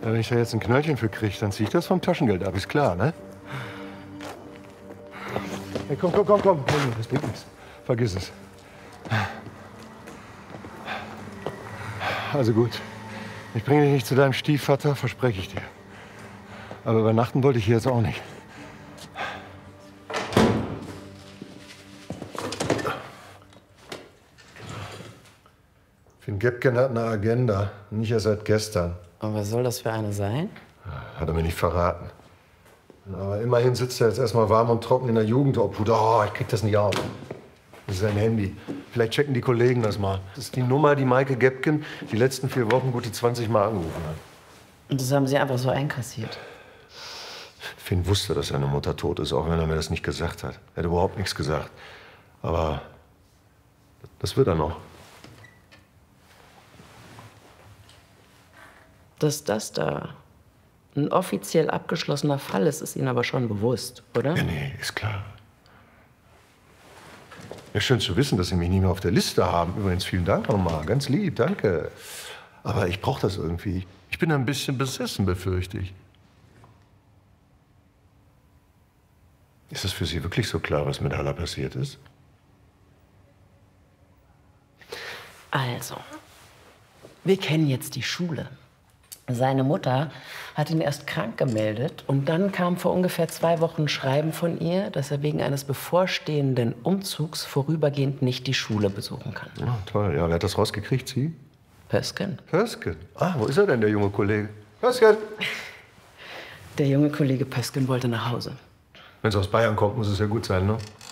Ja, wenn ich da jetzt ein Knöllchen für kriege, dann ziehe ich das vom Taschengeld ab, ist klar, ne? Hey, komm. Das bringt nichts. Vergiss es. Also gut. Ich bringe dich nicht zu deinem Stiefvater, verspreche ich dir. Aber übernachten wollte ich hier jetzt auch nicht. Finn Gebken hat eine Agenda. Nicht erst seit gestern. Und was soll das für eine sein? Hat er mir nicht verraten. Aber immerhin sitzt er jetzt erstmal warm und trocken in der Jugendobhut. Oh, ich krieg das nicht auf. Das ist sein Handy. Vielleicht checken die Kollegen das mal. Das ist die Nummer, die Maike Gebken die letzten 4 Wochen gute 20 Mal angerufen hat. Und das haben Sie einfach so einkassiert? Finn wusste, dass seine Mutter tot ist, auch wenn er mir das nicht gesagt hat. Er hat überhaupt nichts gesagt. Aber das wird er noch. Dass das da ein offiziell abgeschlossener Fall ist, ist Ihnen aber schon bewusst, oder? Ja, nee, ist klar. Ja, schön zu wissen, dass Sie mich nicht mehr auf der Liste haben. Übrigens, vielen Dank nochmal. Ganz lieb, danke. Aber ich brauche das irgendwie. Ich bin ein bisschen besessen, befürchte ich. Ist es für Sie wirklich so klar, was mit Halla passiert ist? Also, wir kennen jetzt die Schule. Seine Mutter hat ihn erst krank gemeldet und dann kam vor ungefähr 2 Wochen ein Schreiben von ihr, dass er wegen eines bevorstehenden Umzugs vorübergehend nicht die Schule besuchen kann. Ja, toll. Ja, wer hat das rausgekriegt? Sie? Pösken. Pösken? Ah, wo ist er denn, der junge Kollege? Pösken! Der junge Kollege Pösken wollte nach Hause. Wenn es aus Bayern kommt, muss es ja gut sein, ne?